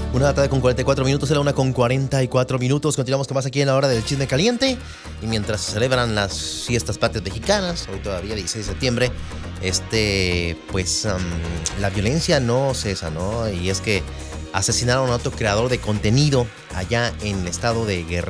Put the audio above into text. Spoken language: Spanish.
Una de la tarde con 44 minutos, era una con 44 minutos. Continuamos con más aquí en la hora del chisme caliente. Y mientras se celebran las fiestas patrias mexicanas, hoy todavía 16 de septiembre, la violencia no cesa, ¿no? Y es que asesinaron a otro creador de contenido allá en el estado de Guerrero.